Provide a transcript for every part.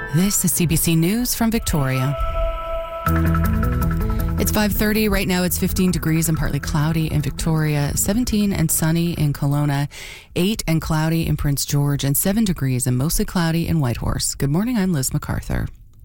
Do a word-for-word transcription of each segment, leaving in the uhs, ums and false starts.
This is C B C News from Victoria. It's five thirty. Right now it's fifteen degrees and partly cloudy in Victoria, seventeen and sunny in Kelowna, eight and cloudy in Prince George, and seven degrees and mostly cloudy in Whitehorse. Good morning, I'm Liz MacArthur.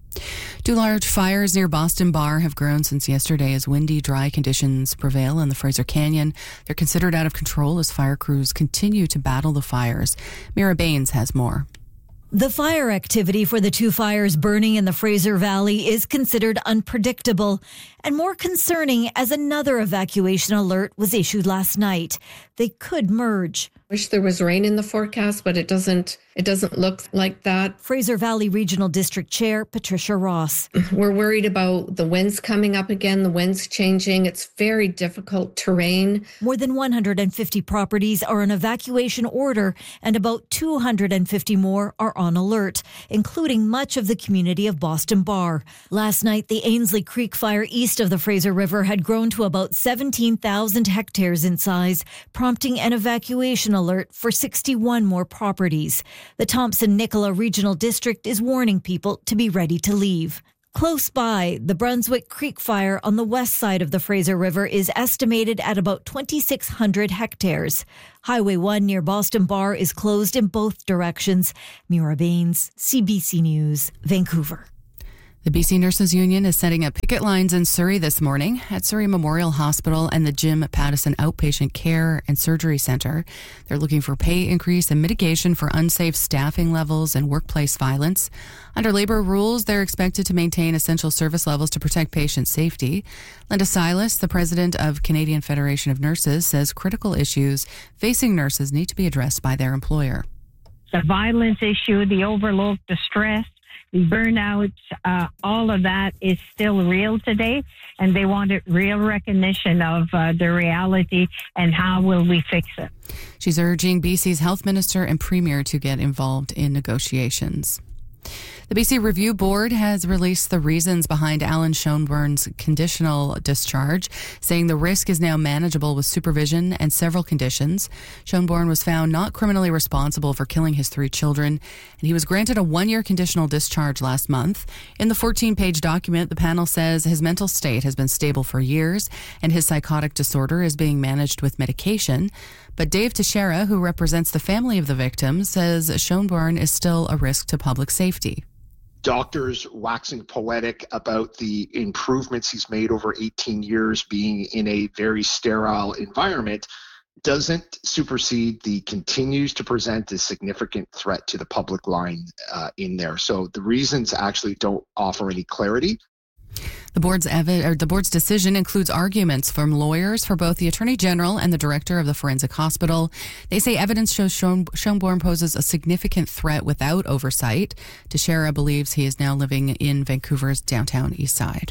Two large fires near Boston Bar have grown since yesterday as windy, dry conditions prevail in the Fraser Canyon. They're considered out of control as fire crews continue to battle the fires. Mira Baines has more. The fire activity for the two fires burning in the Fraser Valley is considered unpredictable and more concerning as another evacuation alert was issued last night. They could merge. Wish there was rain in the forecast, but it doesn't it doesn't look like that. Fraser Valley Regional District Chair Patricia Ross. We're worried about the winds coming up again, the winds changing. It's very difficult terrain. More than one hundred fifty properties are on evacuation order and about two hundred fifty more are on alert, including much of the community of Boston Bar. Last night, the Ainslie Creek fire east of the Fraser River had grown to about seventeen thousand hectares in size, prompting an evacuation alert for sixty-one more properties. The Thompson-Nicola Regional District is warning people to be ready to leave. Close by, the Brunswick Creek fire on the west side of the Fraser River is estimated at about twenty-six hundred hectares. Highway one near Boston Bar is closed in both directions. Mira Baines, C B C News, Vancouver. The B C Nurses Union is setting up picket lines in Surrey this morning at Surrey Memorial Hospital and the Jim Pattison Outpatient Care and Surgery Centre. They're looking for pay increase and mitigation for unsafe staffing levels and workplace violence. Under labour rules, they're expected to maintain essential service levels to protect patient safety. Linda Silas, the president of Canadian Federation of Nurses, says critical issues facing nurses need to be addressed by their employer. The violence issue, the overload, the stress, the burnouts, uh, all of that is still real today, and they wanted real recognition of uh, the reality and how will we fix it. She's urging B C's health minister and premier to get involved in negotiations. The B C Review Board has released the reasons behind Alan Schoenborn's conditional discharge, saying the risk is now manageable with supervision and several conditions. Schoenborn was found not criminally responsible for killing his three children, and he was granted a one-year conditional discharge last month. In the fourteen-page document, the panel says his mental state has been stable for years, and his psychotic disorder is being managed with medication. But Dave Teixeira, who represents the family of the victim, says Schoenborn is still a risk to public safety. Doctors waxing poetic about the improvements he's made over eighteen years being in a very sterile environment doesn't supersede the continues to present a significant threat to the public line uh, in there. So the reasons actually don't offer any clarity. The board's evi- or the board's decision includes arguments from lawyers for both the Attorney General and the Director of the Forensic Hospital. They say evidence shows Schoen- Schoenborn poses a significant threat without oversight. Teixeira believes he is now living in Vancouver's downtown east side.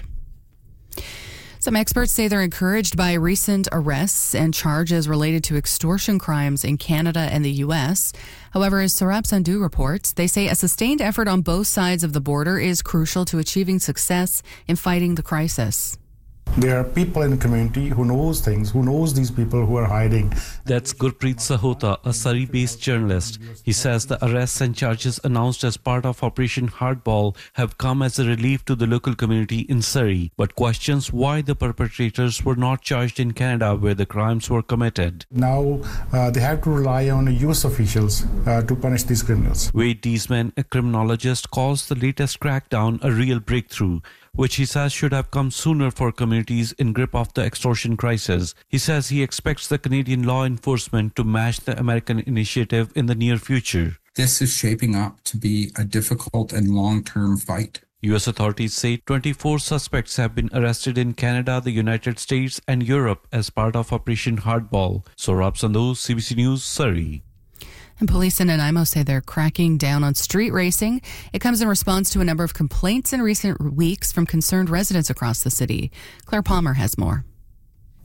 Some experts say they're encouraged by recent arrests and charges related to extortion crimes in Canada and the U S. However, as Saurabh Sandhu reports, they say a sustained effort on both sides of the border is crucial to achieving success in fighting the crisis. There are people in the community who knows things, who knows these people who are hiding. That's Gurpreet Sahota, a Surrey-based journalist. He says the arrests and charges announced as part of Operation Hardball have come as a relief to the local community in Surrey, but questions why the perpetrators were not charged in Canada where the crimes were committed. Now uh, they have to rely on U S officials uh, to punish these criminals. Wade Deesman, a criminologist, calls the latest crackdown a real breakthrough, which he says should have come sooner for communities in grip of the extortion crisis. He says he expects the Canadian law enforcement to match the American initiative in the near future. This is shaping up to be a difficult and long-term fight. U S authorities say twenty-four suspects have been arrested in Canada, the United States and Europe as part of Operation Hardball. Saurabh Sandhu, C B C News, Surrey. And police in Nanaimo say they're cracking down on street racing. It comes in response to a number of complaints in recent weeks from concerned residents across the city. Claire Palmer has more.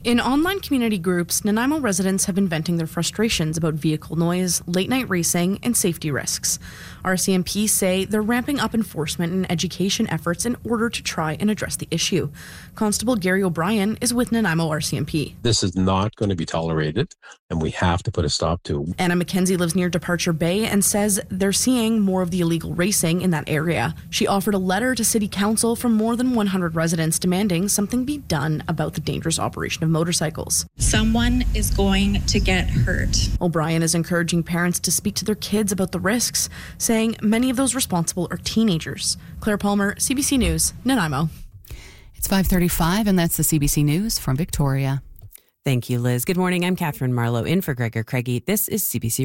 In online community groups, Nanaimo residents have been venting their frustrations about vehicle noise, late-night racing, and safety risks. R C M P say they're ramping up enforcement and education efforts in order to try and address the issue. Constable Gary O'Brien is with Nanaimo R C M P. This is not going to be tolerated, and we have to put a stop to. Anna McKenzie lives near Departure Bay and says they're seeing more of the illegal racing in that area. She offered a letter to City Council from more than one hundred residents demanding something be done about the dangerous operation of motorcycles. Someone is going to get hurt. O'Brien is encouraging parents to speak to their kids about the risks, saying many of those responsible are teenagers. Claire Palmer, C B C News, Nanaimo. It's five thirty-five, and that's the C B C News from Victoria. Thank you, Liz. Good morning. I'm Catherine Marlowe in for Gregor Craigie. This is C B C